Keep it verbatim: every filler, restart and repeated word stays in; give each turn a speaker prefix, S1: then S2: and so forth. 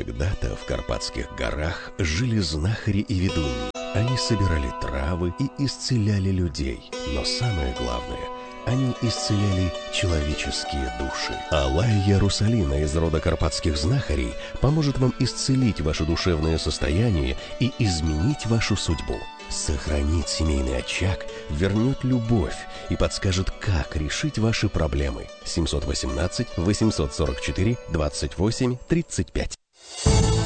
S1: Когда-то в Карпатских горах жили знахари и ведуньи. Они собирали травы и исцеляли людей. Но самое главное, они исцеляли человеческие души. Алайя Русалина из рода карпатских знахарей поможет вам исцелить ваше душевное состояние и изменить вашу судьбу. Сохранит семейный очаг, вернет любовь и подскажет, как решить ваши проблемы. семь один восемь восемь сорок четыре двадцать восемь тридцать пять.